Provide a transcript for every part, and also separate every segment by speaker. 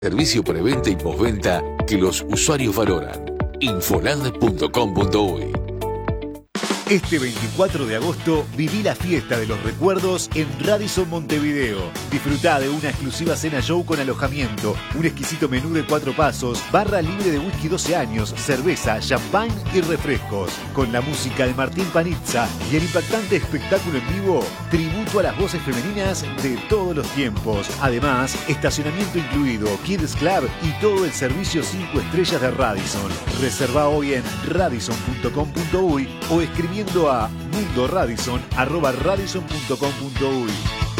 Speaker 1: Servicio preventa y postventa que los usuarios valoran. Infolad.com.uy.
Speaker 2: Este 24 de agosto viví la fiesta de los recuerdos en Radisson Montevideo. Disfrutá de una exclusiva cena show con alojamiento, un exquisito menú de 4 pasos, barra libre de whisky 12 años, cerveza, champán y refrescos. Con la música de Martín Panizza y el impactante espectáculo en vivo, tributo a las voces femeninas de todos los tiempos. Además, estacionamiento incluido, Kids Club y todo el servicio 5 estrellas de Radisson. Reserva hoy en radisson.com.uy o escribiendo a mundoradisson@radisson.com.uy.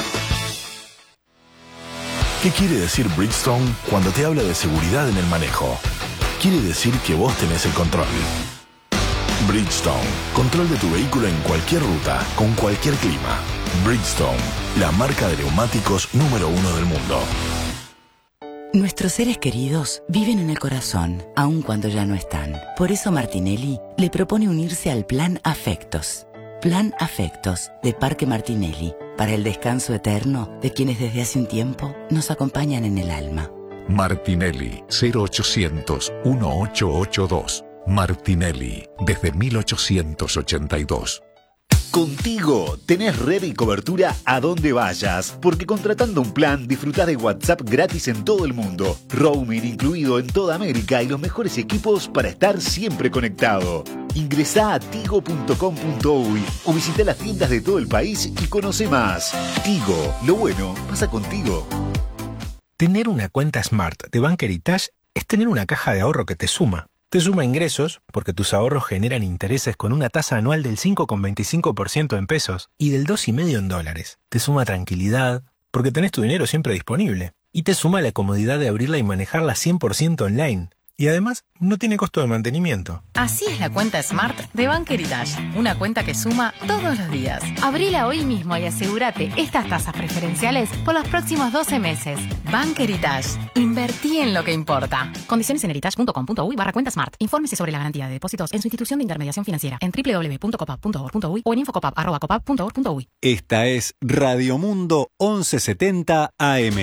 Speaker 3: ¿Qué quiere decir Bridgestone cuando te habla de seguridad en el manejo? Quiere decir que vos tenés el control. Bridgestone, control de tu vehículo en cualquier ruta, con cualquier clima. Bridgestone, la marca de neumáticos número 1 del mundo.
Speaker 4: Nuestros seres queridos viven en el corazón, aun cuando ya no están. Por eso Martinelli le propone unirse al Plan Afectos. Plan Afectos de Parque Martinelli, para el descanso eterno de quienes desde hace un tiempo nos acompañan en el alma.
Speaker 5: Martinelli, 0800 1882. Martinelli, desde 1882.
Speaker 2: Contigo tenés red y cobertura a donde vayas, porque contratando un plan disfrutás de WhatsApp gratis en todo el mundo, roaming incluido en toda América y los mejores equipos para estar siempre conectado. Ingresá a tigo.com.uy o visita las tiendas de todo el país y conoce más. Tigo, lo bueno pasa contigo.
Speaker 6: Tener una cuenta Smart de Bank Heritage es tener una caja de ahorro que te suma. Te suma ingresos, porque tus ahorros generan intereses con una tasa anual del 5,25% en pesos y del 2,5% en dólares. Te suma tranquilidad, porque tenés tu dinero siempre disponible. Y te suma la comodidad de abrirla y manejarla 100% online. Y además, no tiene costo de mantenimiento.
Speaker 7: Así es la cuenta Smart de Bank Heritage. Una cuenta que suma todos los días. Abrila hoy mismo y asegúrate estas tasas preferenciales por los próximos 12 meses. Bank Heritage. Invertí en lo que importa. Condiciones en heritage.com.uy/cuenta Smart. Infórmese sobre la garantía de depósitos en su institución de intermediación financiera en www.copap.org.uy o en infocopap@copap.org.uy.
Speaker 8: Esta es Radio Mundo 1170 AM.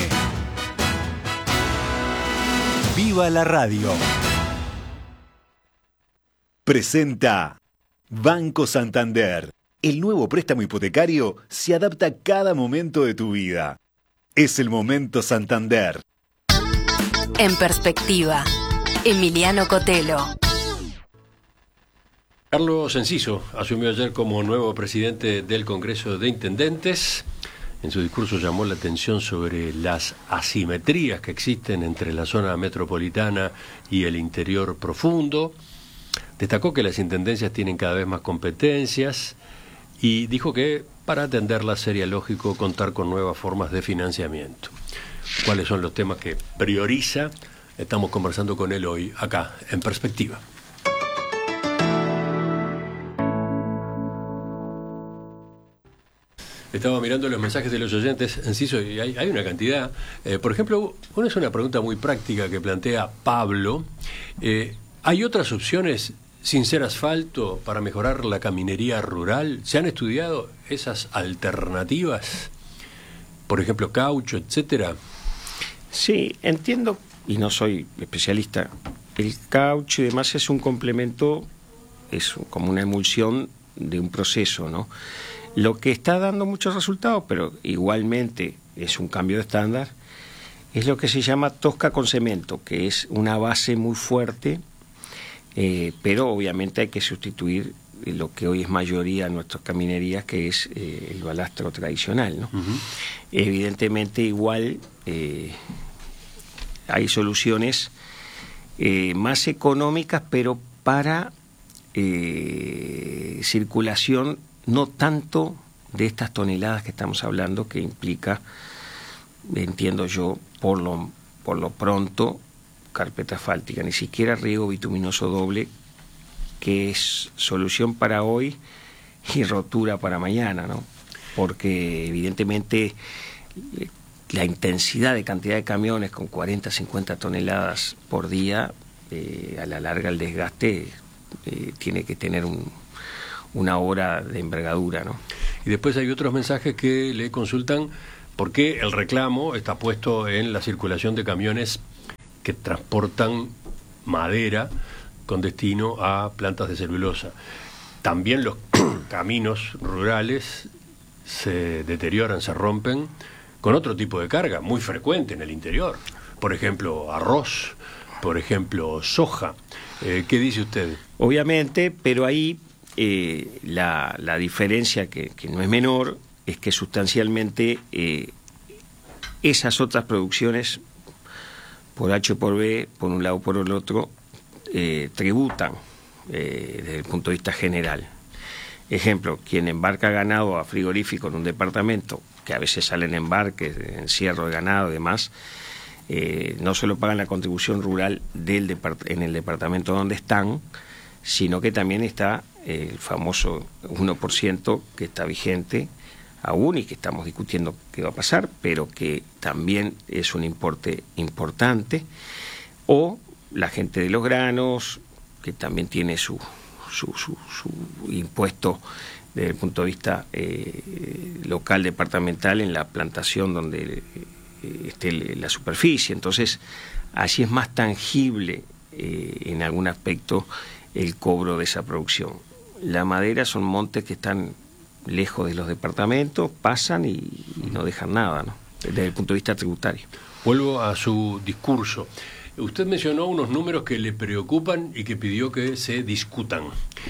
Speaker 8: ¡Viva la radio!
Speaker 2: Presenta Banco Santander. El nuevo préstamo hipotecario se adapta a cada momento de tu vida. Es el momento Santander.
Speaker 9: En perspectiva, Emiliano Cotelo.
Speaker 10: Carlos Enciso asumió ayer como nuevo presidente del Congreso de Intendentes. En su discurso llamó la atención sobre las asimetrías que existen entre la zona metropolitana y el interior profundo. Destacó que las intendencias tienen cada vez más competencias y dijo que para atenderlas sería lógico contar con nuevas formas de financiamiento. ¿Cuáles son los temas que prioriza? Estamos conversando con él hoy, acá, en Perspectiva. Estaba mirando los mensajes de los oyentes, Enciso, y hay una cantidad. Por ejemplo, una es una pregunta muy práctica que plantea Pablo. ¿Hay otras opciones sin ser asfalto para mejorar la caminería rural? ¿Se han estudiado esas alternativas? Por ejemplo, caucho, etcétera.
Speaker 11: Sí, entiendo, y no soy especialista, el caucho y demás es un complemento, es como una emulsión de un proceso, ¿no? Lo que está dando muchos resultados, pero igualmente es un cambio de estándar, es lo que se llama tosca con cemento, que es una base muy fuerte, pero obviamente hay que sustituir lo que hoy es mayoría en nuestras caminerías, que es el balastro tradicional, ¿no? Uh-huh. Evidentemente igual hay soluciones más económicas, pero para circulación no tanto de estas toneladas que estamos hablando, que implica, entiendo yo, por lo pronto, carpeta asfáltica, ni siquiera riego bituminoso doble, que es solución para hoy y rotura para mañana, ¿no? Porque evidentemente la intensidad de cantidad de camiones con 40, 50 toneladas por día, a la larga el desgaste tiene que tener una hora de envergadura, ¿no?
Speaker 10: Y después hay otros mensajes que le consultan por qué el reclamo está puesto en la circulación de camiones que transportan madera con destino a plantas de celulosa. También los caminos rurales se deterioran, se rompen con otro tipo de carga muy frecuente en el interior. Por ejemplo, arroz, por ejemplo, soja. ¿Qué dice usted?
Speaker 11: Obviamente, pero ahí la diferencia, que no es menor, es que sustancialmente esas otras producciones, por H o por B, por un lado o por el otro, tributan desde el punto de vista general. Ejemplo, quien embarca ganado a frigorífico en un departamento, que a veces salen embarques, encierro de ganado y demás, no solo pagan la contribución rural en el departamento donde están, sino que también está el famoso 1% que está vigente aún y que estamos discutiendo qué va a pasar, pero que también es un importe importante, o la gente de los granos, que también tiene su impuesto desde el punto de vista local, departamental, en la plantación donde esté la superficie. Entonces, así es más tangible en algún aspecto el cobro de esa producción. La madera son montes que están lejos de los departamentos, pasan y no dejan nada, ¿no?, desde el punto de vista tributario.
Speaker 10: Vuelvo a su discurso. Usted mencionó unos números que le preocupan y que pidió que se discutan.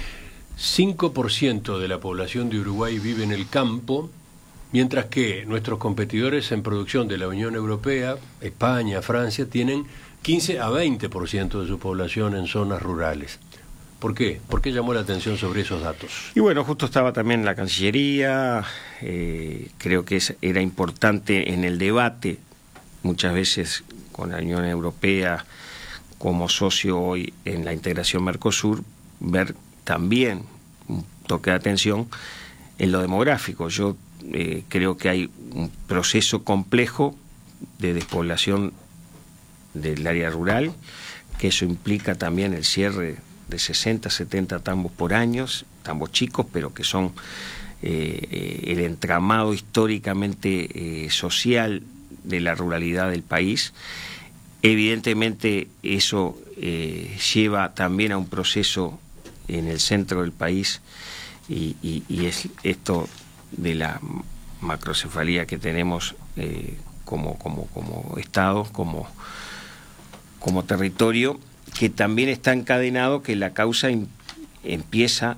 Speaker 10: 5% de la población de Uruguay vive en el campo, mientras que nuestros competidores en producción de la Unión Europea, España, Francia, tienen 15 a 20% de su población en zonas rurales. ¿Por qué? ¿Por qué llamó la atención sobre esos datos?
Speaker 11: Y bueno, justo estaba también la Cancillería, creo que era importante en el debate, muchas veces con la Unión Europea como socio hoy en la integración Mercosur, ver también un toque de atención en lo demográfico. Yo creo que hay un proceso complejo de despoblación del área rural, que eso implica también el cierre de 60, 70 tambos por año, tambos chicos, pero que son el entramado históricamente social de la ruralidad del país. Evidentemente eso lleva también a un proceso en el centro del país y es esto de la macrocefalía que tenemos como Estado, como territorio, que también está encadenado, que la causa empieza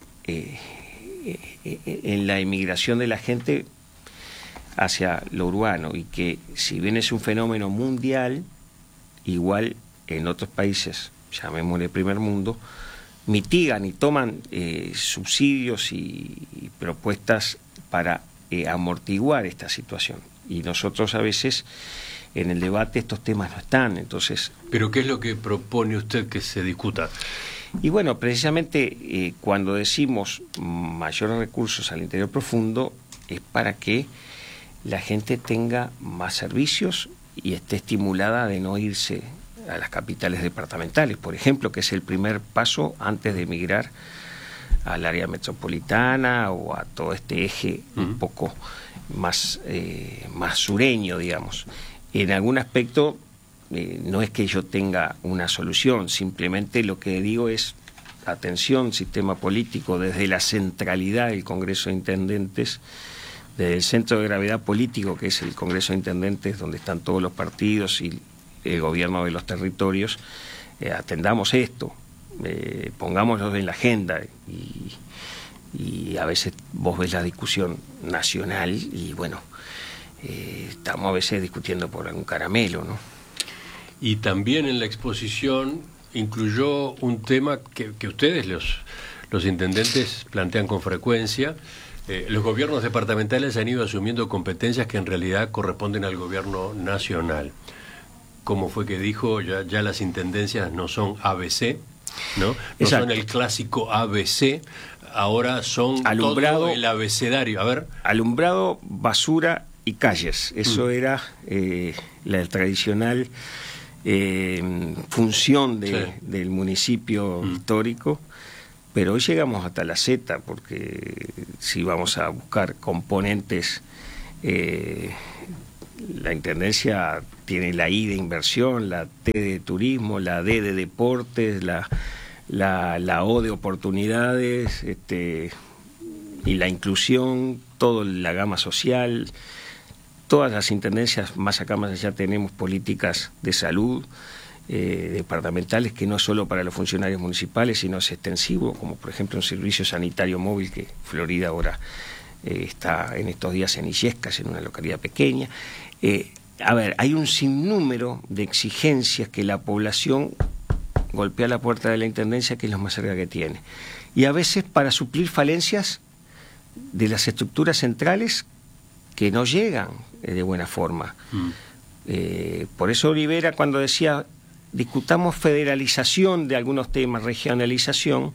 Speaker 11: en la emigración de la gente hacia lo urbano, y que si bien es un fenómeno mundial, igual en otros países, llamémosle primer mundo, mitigan y toman subsidios y propuestas para amortiguar esta situación. Y nosotros a veces en el debate estos temas no están, entonces...
Speaker 10: ¿Pero qué es lo que propone usted que se discuta?
Speaker 11: Y bueno, precisamente cuando decimos mayores recursos al interior profundo, es para que la gente tenga más servicios y esté estimulada de no irse a las capitales departamentales, por ejemplo, que es el primer paso antes de emigrar al área metropolitana o a todo este eje un poco más sureño, digamos. En algún aspecto no es que yo tenga una solución, simplemente lo que digo es: atención, sistema político, desde la centralidad del Congreso de Intendentes, desde el centro de gravedad político, que es el Congreso de Intendentes, donde están todos los partidos y el gobierno de los territorios, atendamos esto, pongámoslo en la agenda, y a veces vos ves la discusión nacional y bueno, estamos a veces discutiendo por algún caramelo, ¿no?
Speaker 10: Y también en la exposición incluyó un tema que ustedes, los intendentes, plantean con frecuencia. Los gobiernos departamentales han ido asumiendo competencias que en realidad corresponden al gobierno nacional. Como fue que dijo, ya las intendencias no son ABC, ¿no? No son el clásico ABC, ahora son
Speaker 11: alumbrado,
Speaker 10: todo el abecedario. A ver.
Speaker 11: Alumbrado, basura y calles. Eso era la tradicional función del municipio histórico. Pero hoy llegamos hasta la Z, porque si vamos a buscar componentes La Intendencia tiene la I de inversión, la T de turismo, la D de deportes, la O de oportunidades, y la inclusión, toda la gama social. Todas las intendencias, más acá más allá, tenemos políticas de salud departamentales que no es solo para los funcionarios municipales, sino es extensivo, como por ejemplo un servicio sanitario móvil que Florida ahora está en estos días en Illescas, en una localidad pequeña. Hay un sinnúmero de exigencias que la población golpea la puerta de la Intendencia, que es lo más cerca que tiene. Y a veces para suplir falencias de las estructuras centrales que no llegan de buena forma. Por eso Olivera, cuando decía discutamos federalización de algunos temas, regionalización,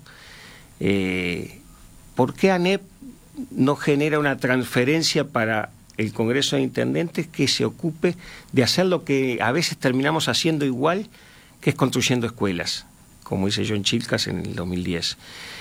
Speaker 11: ¿por qué ANEP no genera una transferencia para el Congreso de Intendentes que se ocupe de hacer lo que a veces terminamos haciendo igual, que es construyendo escuelas, como dice John Chilcas en el 2010?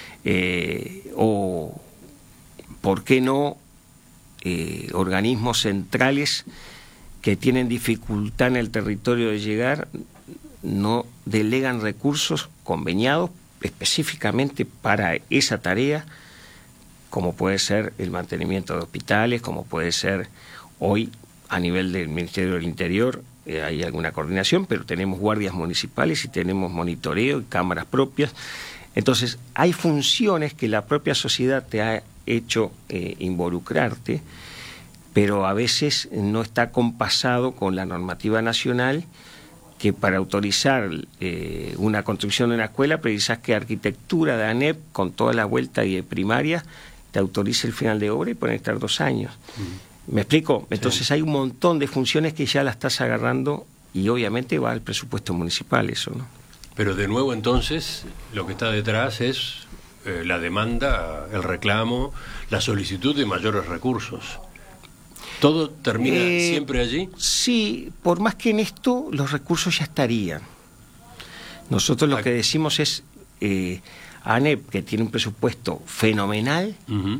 Speaker 11: O ¿por qué no organismos centrales que tienen dificultad en el territorio de llegar, no delegan recursos conveniados específicamente para esa tarea, como puede ser el mantenimiento de hospitales, como puede ser hoy a nivel del Ministerio del Interior? Hay alguna coordinación, pero tenemos guardias municipales y tenemos monitoreo y cámaras propias. Entonces hay funciones que la propia sociedad te ha hecho involucrarte, pero a veces no está compasado con la normativa nacional, que para autorizar una construcción de una escuela precisas que arquitectura de ANEP, con toda la vuelta y de primaria, te autorice el final de obra y pueden estar 2 años. ¿Me explico? Entonces sí, hay un montón de funciones que ya la estás agarrando y obviamente va al presupuesto municipal eso, ¿no?
Speaker 10: Pero de nuevo entonces lo que está detrás es la demanda, el reclamo, la solicitud de mayores recursos. ¿Todo termina siempre allí? Sí, por más que en esto los recursos ya estarían. Nosotros lo que decimos es ANEP, que tiene un presupuesto fenomenal,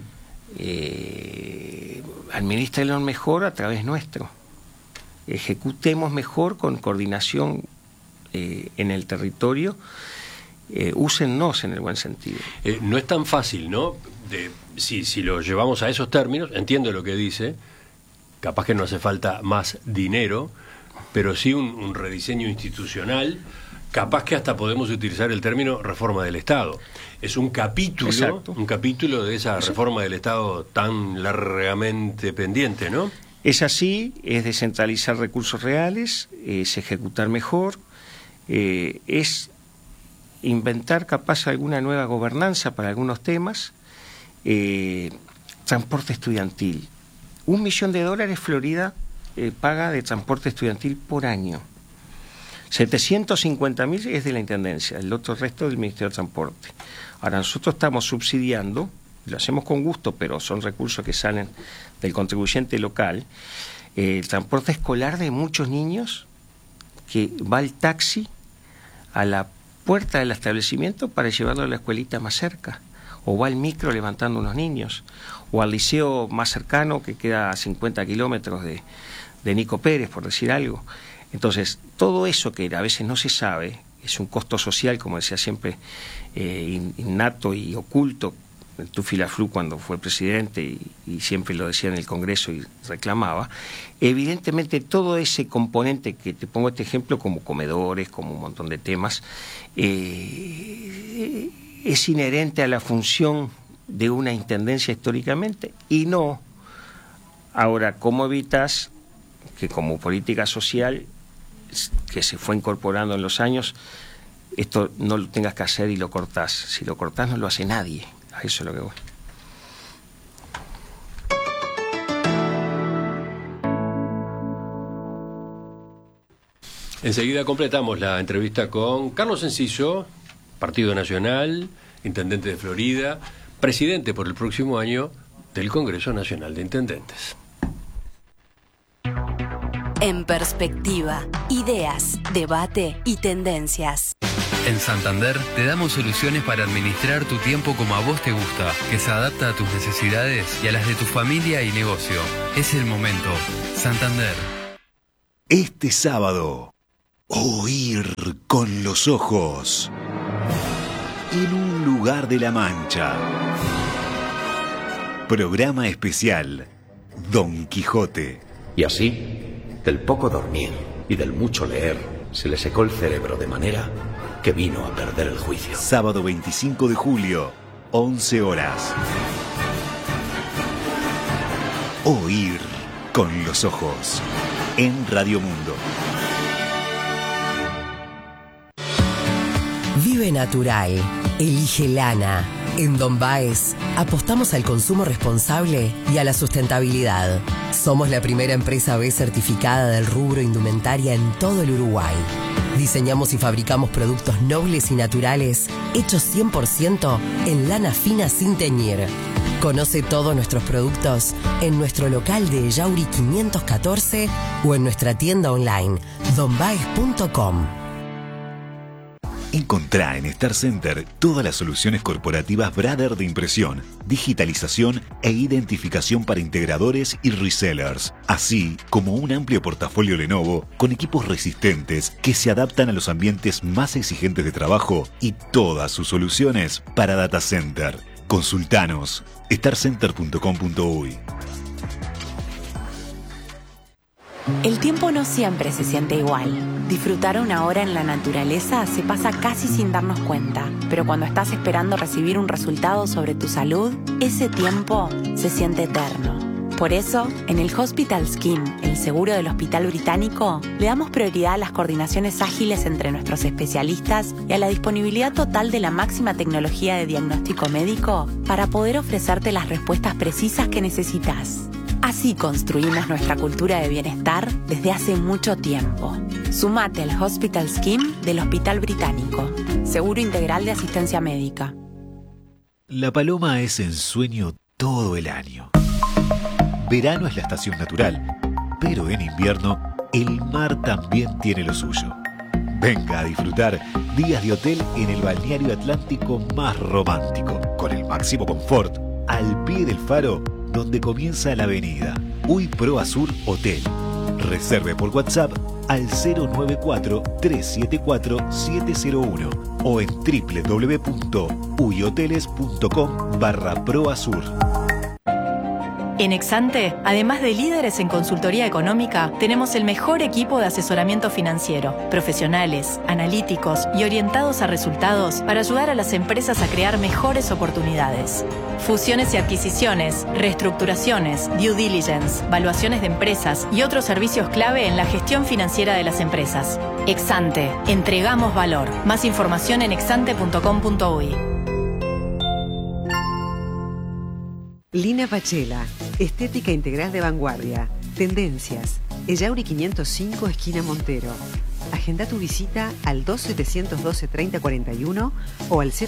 Speaker 10: administrenlo mejor a través nuestro. Ejecutemos mejor con coordinación en el territorio. Úsennos en el buen sentido. No es tan fácil, ¿no? Si lo llevamos a esos términos, entiendo lo que dice. Capaz que no hace falta más dinero, pero sí un rediseño institucional. Capaz que hasta podemos utilizar el término reforma del Estado. Es un capítulo, de esa reforma del Estado tan largamente pendiente, ¿no? Es así, es descentralizar recursos reales, es ejecutar mejor, es inventar capaz alguna nueva gobernanza para algunos temas. Transporte estudiantil. $1 millón Florida paga de transporte estudiantil por año. 750.000 es de la Intendencia, el otro resto del Ministerio de Transporte. Ahora nosotros estamos subsidiando, lo hacemos con gusto, pero son recursos que salen del contribuyente local, el transporte escolar de muchos niños, que va el taxi a la puerta del establecimiento para llevarlo a la escuelita más cerca, o va el micro levantando unos niños, o al liceo más cercano que queda a 50 kilómetros de Nico Pérez, por decir algo. Entonces, todo eso que a veces no se sabe, es un costo social, como decía siempre, innato y oculto, Tufi Laflú cuando fue presidente y siempre lo decía en el Congreso y reclamaba. Evidentemente todo ese componente, que te pongo este ejemplo, como comedores, como un montón de temas, es inherente a la función de una intendencia históricamente, y no. Ahora, ¿cómo evitas que como política social que se fue incorporando en los años, esto no lo tengas que hacer y lo cortás? Si lo cortás no lo hace nadie. A eso es lo que voy. Enseguida completamos la entrevista con Carlos Enciso, Partido Nacional, intendente de Florida, presidente por el próximo año del Congreso Nacional de Intendentes.
Speaker 9: En perspectiva, ideas, debate y tendencias.
Speaker 12: En Santander te damos soluciones para administrar tu tiempo como a vos te gusta, que se adapta a tus necesidades y a las de tu familia y negocio. Es el momento. Santander.
Speaker 2: Este sábado, oír con los ojos. En un lugar de la Mancha. Programa especial, Don Quijote.
Speaker 13: Y así, del poco dormir y del mucho leer, se le secó el cerebro de manera que vino a perder el juicio.
Speaker 2: Sábado 25 de julio, 11 horas. Oír con los ojos. En Radio Mundo.
Speaker 14: Vive natural. Elige lana. En Don Baez apostamos al consumo responsable y a la sustentabilidad. Somos la primera empresa B certificada del rubro indumentaria en todo el Uruguay. Diseñamos y fabricamos productos nobles y naturales hechos 100% en lana fina sin teñir. Conoce todos nuestros productos en nuestro local de Yauri 514 o en nuestra tienda online donbaez.com.
Speaker 2: Encontrá en Star Center todas las soluciones corporativas Brother de impresión, digitalización e identificación para integradores y resellers, así como un amplio portafolio Lenovo con equipos resistentes que se adaptan a los ambientes más exigentes de trabajo y todas sus soluciones para data center. Consultanos starcenter.com.uy.
Speaker 15: El tiempo no siempre se siente igual. Disfrutar una hora en la naturaleza se pasa casi sin darnos cuenta, pero cuando estás esperando recibir un resultado sobre tu salud, ese tiempo se siente eterno. Por eso, en el Hospital Scheme, el seguro del Hospital Británico, le damos prioridad a las coordinaciones ágiles entre nuestros especialistas y a la disponibilidad total de la máxima tecnología de diagnóstico médico para poder ofrecerte las respuestas precisas que necesitas. Así construimos nuestra cultura de bienestar desde hace mucho tiempo. Sumate al Hospital Scheme del Hospital Británico. Seguro integral de asistencia médica.
Speaker 2: La paloma es ensueño todo el año. Verano es la estación natural, pero en invierno el mar también tiene lo suyo. Venga a disfrutar días de hotel en el balneario atlántico más romántico, con el máximo confort, al pie del faro donde comienza la avenida. Uy Pro Azur Hotel. Reserve por WhatsApp al 094-374-701 o en www.uyhoteles.com/proazur.
Speaker 16: En Exante, además de líderes en consultoría económica, tenemos el mejor equipo de asesoramiento financiero, profesionales, analíticos y orientados a resultados para ayudar a las empresas a crear mejores oportunidades. Fusiones y adquisiciones, reestructuraciones, due diligence, valuaciones de empresas y otros servicios clave en la gestión financiera de las empresas. Exante, entregamos valor. Más información en exante.com.uy.
Speaker 17: Lina Pachela, estética integral de vanguardia, tendencias, Ellauri 505 esquina Montero. Agenda tu visita al 2712-3041 o al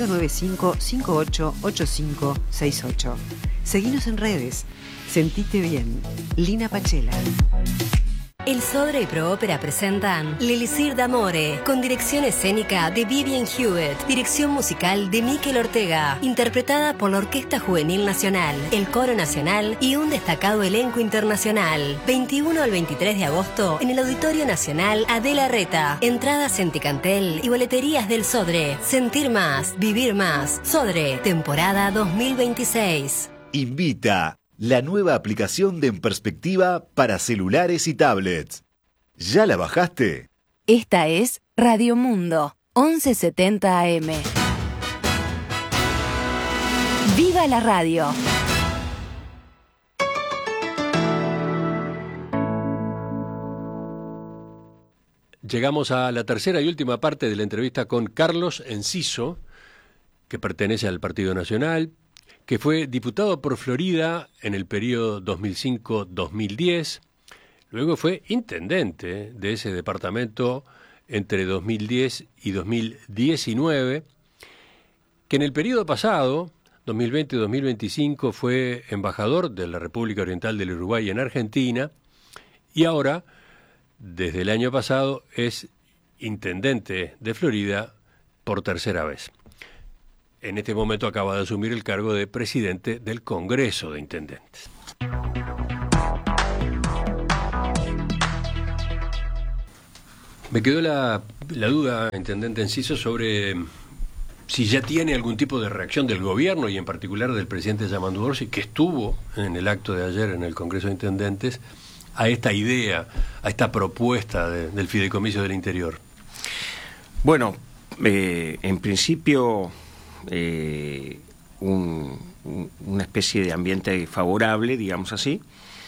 Speaker 17: 095-588568. Seguinos en redes. Sentite bien. Lina Pachela.
Speaker 18: El Sodre y Proópera presentan L'Elisir d'Amore, con dirección escénica de Vivian Hewitt, dirección musical de Miquel Ortega, interpretada por la Orquesta Juvenil Nacional, el Coro Nacional y un destacado elenco internacional. 21 al 23 de agosto en el Auditorio Nacional Adela Reta. Entradas en Ticantel y boleterías del Sodre. Sentir más, vivir más. Sodre, temporada 2026.
Speaker 2: Invita la nueva aplicación de En Perspectiva para celulares y tablets. ¿Ya la bajaste?
Speaker 9: Esta es Radio Mundo, 1170 AM. ¡Viva la radio!
Speaker 10: Llegamos a la tercera y última parte de la entrevista con Carlos Enciso, que pertenece al Partido Nacional, que fue diputado por Florida en el periodo 2005-2010, luego fue intendente de ese departamento entre 2010 y 2019, que en el periodo pasado, 2020-2025, fue embajador de la República Oriental del Uruguay en Argentina, y ahora, desde el año pasado, es intendente de Florida por tercera vez. En este momento acaba de asumir el cargo de presidente del Congreso de Intendentes. Me quedó la duda, intendente Enciso, sobre si ya tiene algún tipo de reacción del gobierno y en particular del presidente Yamandu Orsi, que estuvo en el acto de ayer en el Congreso de Intendentes, a esta idea, a esta propuesta del Fideicomiso del Interior.
Speaker 11: Bueno, en principio una especie de ambiente favorable, digamos así.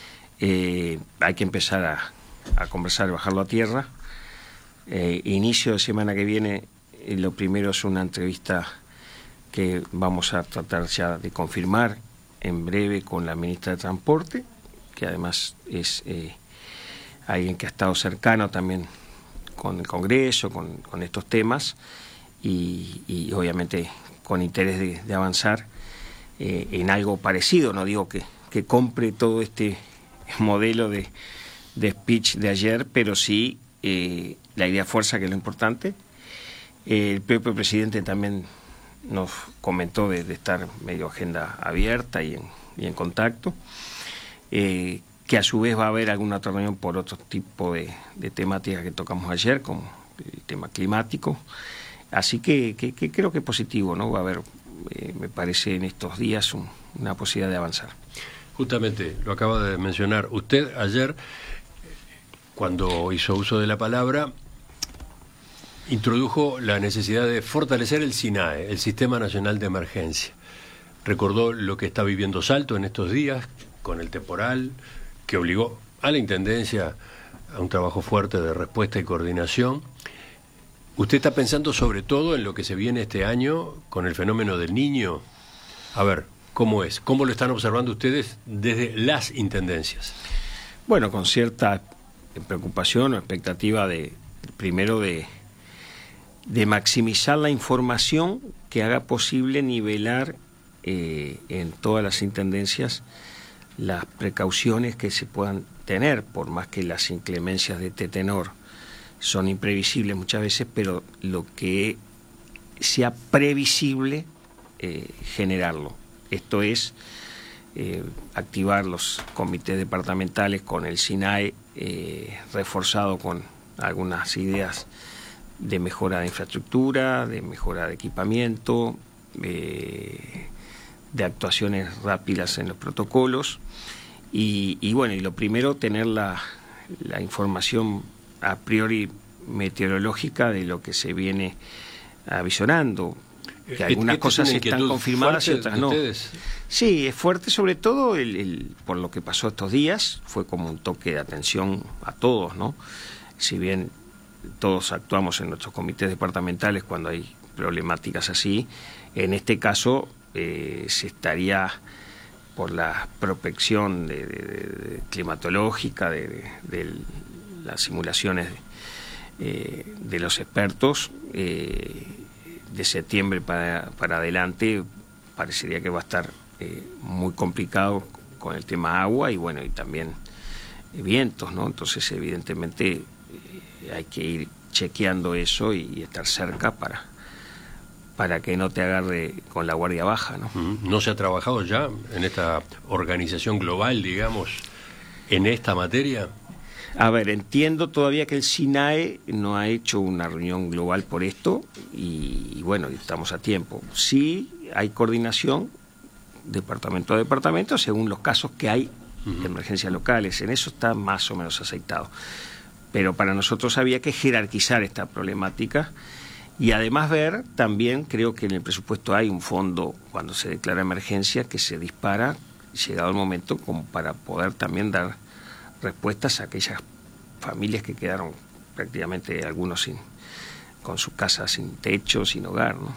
Speaker 11: Hay que empezar a conversar, bajarlo a tierra. Inicio de semana que viene, lo primero es una entrevista que vamos a tratar ya de confirmar en breve con la ministra de Transporte, que además es alguien que ha estado cercano también con el Congreso, con estos temas, y obviamente con interés de avanzar en algo parecido. No digo que compre todo este modelo de speech de ayer, pero sí la idea fuerza, que es lo importante. El propio presidente también nos comentó de estar medio agenda abierta y en contacto, que a su vez va a haber alguna otra reunión por otro tipo de temáticas que tocamos ayer, como el tema climático. Así que creo que es positivo, ¿no? Va a haber, me parece, en estos días una posibilidad de avanzar.
Speaker 10: Justamente, lo acaba de mencionar usted ayer, cuando hizo uso de la palabra, introdujo la necesidad de fortalecer el SINAE, el Sistema Nacional de Emergencia. Recordó lo que está viviendo Salto en estos días, con el temporal, que obligó a la Intendencia a un trabajo fuerte de respuesta y coordinación. ¿Usted está pensando sobre todo en lo que se viene este año con el fenómeno del Niño? A ver, ¿cómo es? ¿Cómo lo están observando ustedes desde las intendencias?
Speaker 11: Bueno, con cierta preocupación o expectativa primero de maximizar la información que haga posible nivelar en todas las intendencias las precauciones que se puedan tener, por más que las inclemencias de este tenor son imprevisibles muchas veces, pero lo que sea previsible, generarlo. Esto es activar los comités departamentales con el SINAE, reforzado con algunas ideas de mejora de infraestructura, de mejora de equipamiento, de actuaciones rápidas en los protocolos, y bueno, y lo primero, tener la información a priori meteorológica de lo que se viene avisorando, que algunas cosas están confirmadas y otras no. Sí, es fuerte, sobre todo por lo que pasó estos días. Fue como un toque de atención a todos, ¿no? Si bien todos actuamos en nuestros comités departamentales cuando hay problemáticas así, en este caso se estaría, por la prospección climatológica de las simulaciones de los expertos, de septiembre para adelante parecería que va a estar muy complicado con el tema agua y bueno, y también vientos, ¿no? Entonces evidentemente hay que ir chequeando eso y estar cerca para que no te agarre con la guardia baja, ¿no?
Speaker 10: ¿No se ha trabajado ya en esta organización global, digamos, en esta materia?
Speaker 11: A ver, entiendo todavía que el SINAE no ha hecho una reunión global por esto y bueno, estamos a tiempo. Sí hay coordinación departamento a departamento según los casos que hay de emergencias locales. En eso está más o menos aceitado. Pero para nosotros había que jerarquizar esta problemática y además ver también, creo que en el presupuesto hay un fondo cuando se declara emergencia que se dispara, llegado el momento, como para poder también dar respuestas a aquellas familias que quedaron prácticamente algunos con su casa sin techo, sin hogar, ¿no?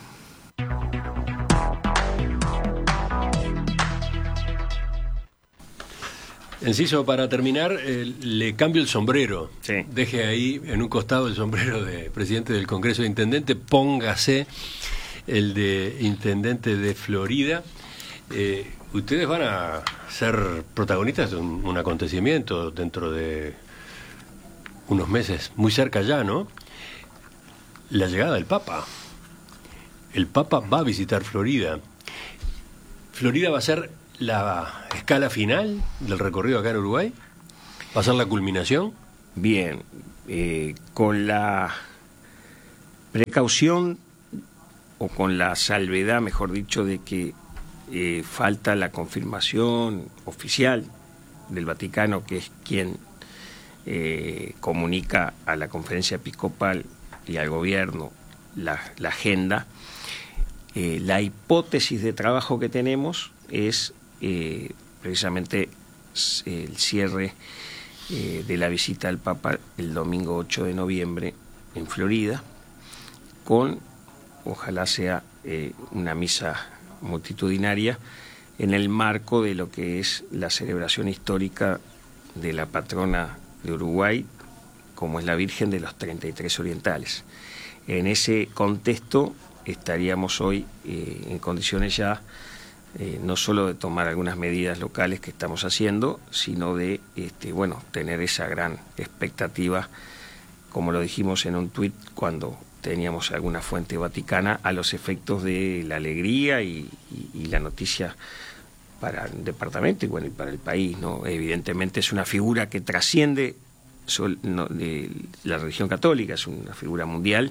Speaker 10: Enciso, para terminar, le cambio el sombrero.
Speaker 11: Sí.
Speaker 10: Deje ahí en un costado el sombrero de presidente del Congreso de Intendentes, póngase el de intendente de Florida. Ustedes van a ser protagonistas de un acontecimiento dentro de unos meses, muy cerca ya, ¿no? La llegada del Papa. El Papa va a visitar Florida. Florida va a ser la escala final del recorrido acá en Uruguay. ¿Va a ser la culminación?
Speaker 11: Bien, con la precaución o con la salvedad, mejor dicho, de que falta la confirmación oficial del Vaticano, que es quien comunica a la Conferencia Episcopal y al gobierno la agenda. La hipótesis de trabajo que tenemos es precisamente el cierre de la visita del Papa el domingo 8 de noviembre en Florida, con, ojalá sea una misa multitudinaria en el marco de lo que es la celebración histórica de la patrona de Uruguay, como es la Virgen de los 33 Orientales. En ese contexto estaríamos hoy en condiciones ya no solo de tomar algunas medidas locales que estamos haciendo, sino de tener esa gran expectativa, como lo dijimos en un tuit cuando teníamos alguna fuente vaticana, a los efectos de la alegría y la noticia para el departamento y para el país, ¿no? Evidentemente es una figura que trasciende de la religión católica, es una figura mundial,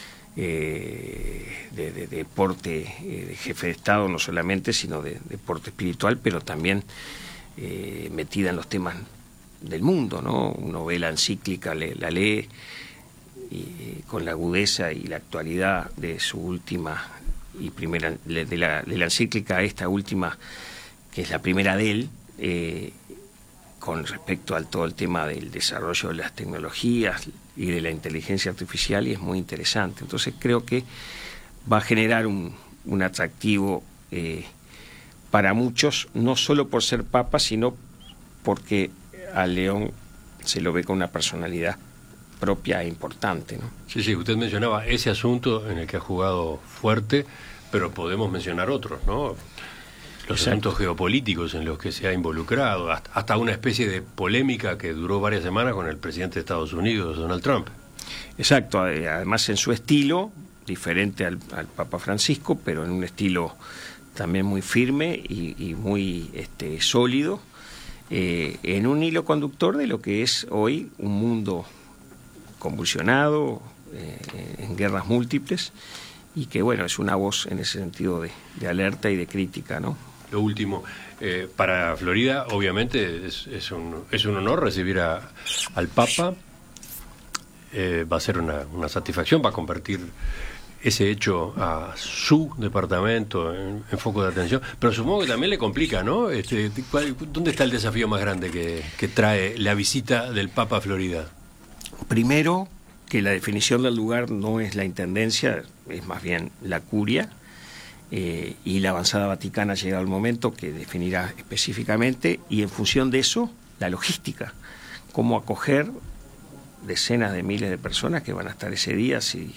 Speaker 11: de porte de jefe de Estado no solamente, sino de porte espiritual, pero también metida en los temas del mundo, ¿no? Uno ve la encíclica, la lee con la agudeza y la actualidad de su última y primera, de la encíclica esta última, que es la primera de él, con respecto al todo el tema del desarrollo de las tecnologías y de la inteligencia artificial, y es muy interesante. Entonces creo que va a generar un atractivo para muchos, no solo por ser papa, sino porque a León se lo ve con una personalidad propia e importante, ¿no?
Speaker 10: Sí, usted mencionaba ese asunto en el que ha jugado fuerte, pero podemos mencionar otros, ¿no? Los asuntos geopolíticos en los que se ha involucrado, hasta una especie de polémica que duró varias semanas con el presidente de Estados Unidos, Donald Trump.
Speaker 11: Exacto, además en su estilo, diferente al Papa Francisco, pero en un estilo también muy firme y muy sólido, en un hilo conductor de lo que es hoy un mundo convulsionado, en guerras múltiples, y que bueno, es una voz en ese sentido de alerta y de crítica, ¿no?
Speaker 10: Lo último, para Florida obviamente es un honor recibir al Papa, va a ser una satisfacción, va a convertir ese hecho a su departamento en foco de atención, pero supongo que también le complica, ¿no? ¿Dónde está el desafío más grande que trae la visita del Papa a Florida?
Speaker 11: Primero, que la definición del lugar no es la intendencia, es más bien la curia, y la avanzada vaticana ha llegado al momento que definirá específicamente, y en función de eso, la logística, cómo acoger decenas de miles de personas que van a estar ese día, si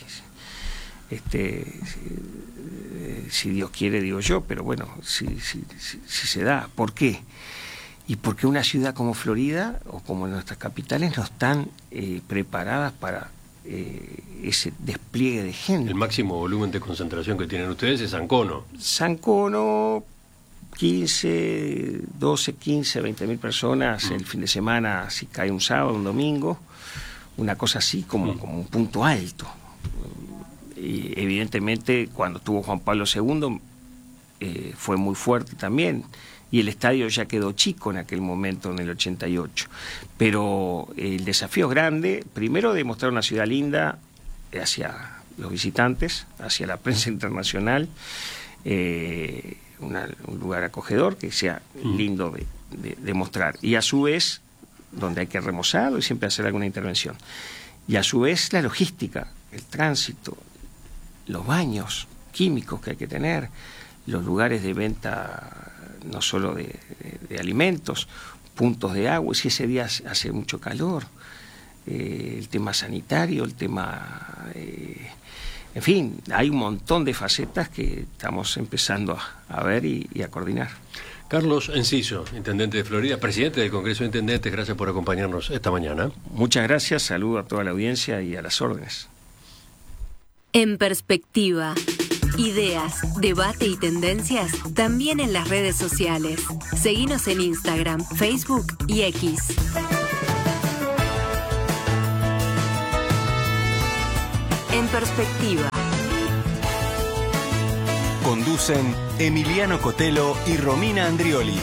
Speaker 11: Dios quiere, digo yo, pero bueno, si se da. ¿Por qué? Y porque una ciudad como Florida, o como nuestras capitales, no están preparadas para ese despliegue de gente.
Speaker 10: El máximo volumen de concentración que tienen ustedes es San Cono.
Speaker 11: San Cono, 12, 15, 20 mil personas el fin de semana, si cae un sábado, un domingo, una cosa así como un punto alto. Y evidentemente cuando estuvo Juan Pablo II fue muy fuerte también, y el estadio ya quedó chico en aquel momento, en el 88. Pero el desafío es grande, primero de mostrar una ciudad linda hacia los visitantes, hacia la prensa internacional, un lugar acogedor que sea lindo de mostrar, y a su vez donde hay que remozarlo y siempre hacer alguna intervención, y a su vez la logística, el tránsito, los baños químicos que hay que tener, los lugares de venta no solo de alimentos, puntos de agua, si ese día hace mucho calor, el tema sanitario, el tema... en fin, hay un montón de facetas que estamos empezando a ver y a coordinar.
Speaker 10: Carlos Enciso, intendente de Florida, presidente del Congreso de Intendentes, gracias por acompañarnos esta mañana.
Speaker 11: Muchas gracias, saludo a toda la audiencia y a las órdenes.
Speaker 18: En perspectiva. Ideas, debate y tendencias también en las redes sociales. Seguinos en Instagram, Facebook y X.
Speaker 9: En perspectiva.
Speaker 8: Conducen Emiliano Cotelo y Romina Andrioli.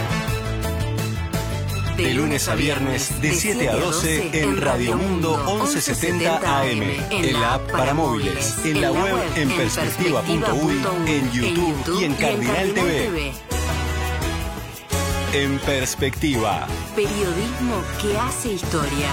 Speaker 8: De lunes a viernes, de 7 a 12, en Radio Mundo 1170 AM, en la app para móviles, en la web en perspectiva.uy, en YouTube y en Cardinal TV. En Perspectiva.
Speaker 9: Periodismo que hace historia.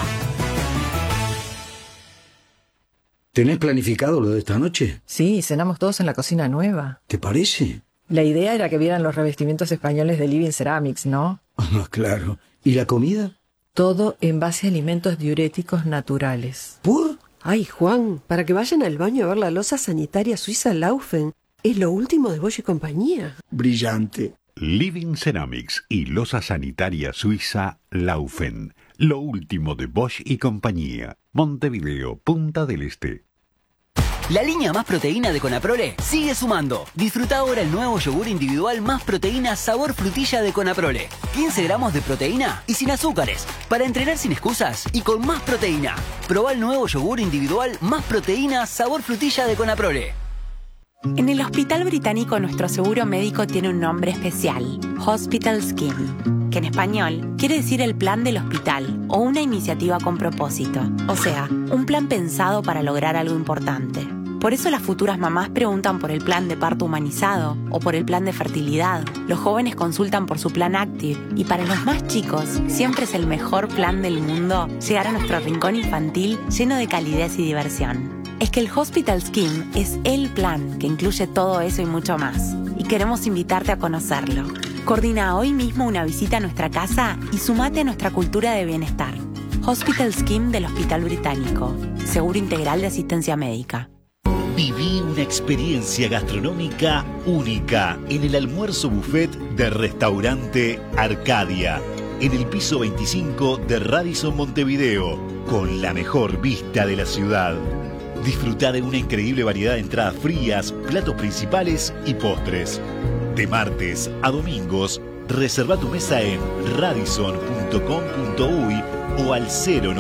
Speaker 19: ¿Tenés planificado lo de esta noche?
Speaker 20: Sí, cenamos todos en la cocina nueva.
Speaker 19: ¿Te parece?
Speaker 20: La idea era que vieran los revestimientos españoles de Living Ceramics, ¿no?
Speaker 19: Ah, claro. ¿Y la comida?
Speaker 20: Todo en base a alimentos diuréticos naturales.
Speaker 17: ¿Por? Ay, Juan, para que vayan al baño a ver la loza sanitaria suiza Laufen. Es lo último de Bosch y compañía.
Speaker 19: Brillante.
Speaker 5: Living Ceramics y loza sanitaria suiza Laufen. Lo último de Bosch y compañía. Montevideo, Punta del Este.
Speaker 21: La línea Más Proteína de Conaprole sigue sumando. Disfruta ahora el nuevo yogur individual Más Proteína sabor frutilla de Conaprole. 15 gramos de proteína y sin azúcares. Para entrenar sin excusas y con más proteína. Probá el nuevo yogur individual Más Proteína sabor frutilla de Conaprole.
Speaker 15: En el Hospital Británico nuestro seguro médico tiene un nombre especial, Hospital Scheme, que en español quiere decir el plan del hospital o una iniciativa con propósito, o sea, un plan pensado para lograr algo importante. Por eso las futuras mamás preguntan por el plan de parto humanizado o por el plan de fertilidad. Los jóvenes consultan por su plan Active y para los más chicos siempre es el mejor plan del mundo llegar a nuestro rincón infantil lleno de calidez y diversión. Es que el Hospital Scheme es el plan que incluye todo eso y mucho más. Y queremos invitarte a conocerlo. Coordina hoy mismo una visita a nuestra casa y sumate a nuestra cultura de bienestar. Hospital Scheme del Hospital Británico. Seguro integral de asistencia médica.
Speaker 2: Viví una experiencia gastronómica única en el almuerzo buffet del restaurante Arcadia, en el piso 25 de Radisson Montevideo, con la mejor vista de la ciudad. Disfruta de una increíble variedad de entradas frías, platos principales y postres. De martes a domingos, reserva tu mesa en radisson.com.uy o al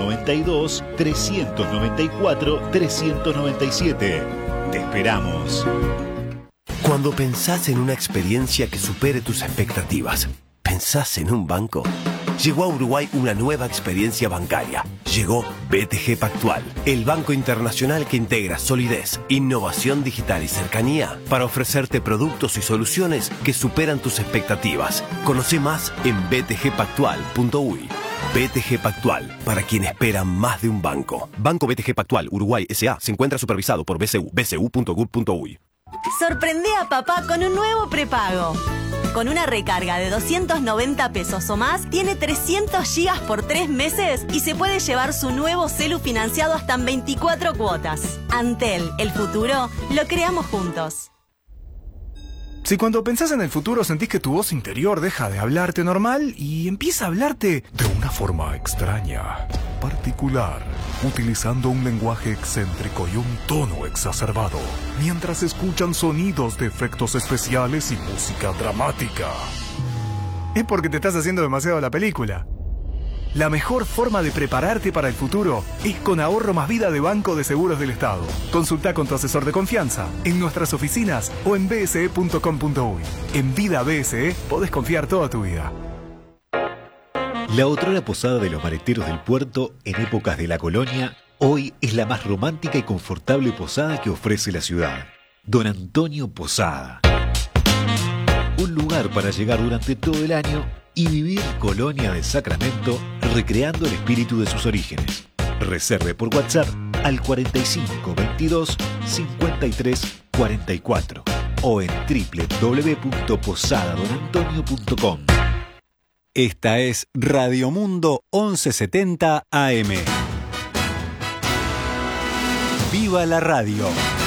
Speaker 2: 092-394-397. Te esperamos.
Speaker 22: Cuando pensás en una experiencia que supere tus expectativas, ¿pensás en un banco? Llegó a Uruguay una nueva experiencia bancaria. Llegó BTG Pactual, el banco internacional que integra solidez, innovación digital y cercanía para ofrecerte productos y soluciones que superan tus expectativas. Conoce más en btgpactual.uy. BTG Pactual, para quien espera más de un banco. Banco BTG Pactual Uruguay S.A. se encuentra supervisado por BCU, bcu.gov.uy.
Speaker 23: Sorprende a papá con un nuevo prepago. Con una recarga de 290 pesos o más, tiene 300 gigas por 3 meses y se puede llevar su nuevo celu financiado hasta en 24 cuotas. Antel, el futuro, lo creamos juntos.
Speaker 24: Si cuando pensás en el futuro sentís que tu voz interior deja de hablarte normal y empieza a hablarte de una forma extraña, particular, utilizando un lenguaje excéntrico y un tono exacerbado, mientras escuchan sonidos de efectos especiales y música dramática, es porque te estás haciendo demasiado la película. La mejor forma de prepararte para el futuro es con Ahorro Más Vida de Banco de Seguros del Estado. Consulta con tu asesor de confianza en nuestras oficinas o en bse.com.uy. En Vida BSE podés confiar toda tu vida.
Speaker 2: La otrora posada de los maleteros del puerto en épocas de la colonia, hoy es la más romántica y confortable posada que ofrece la ciudad. Don Antonio Posada. Un lugar para llegar durante todo el año y vivir Colonia de Sacramento recreando el espíritu de sus orígenes. Reserve por WhatsApp al 4522 53 44 o en www.posadadonantonio.com.
Speaker 8: Esta es Radio Mundo 1170 AM. ¡Viva la radio!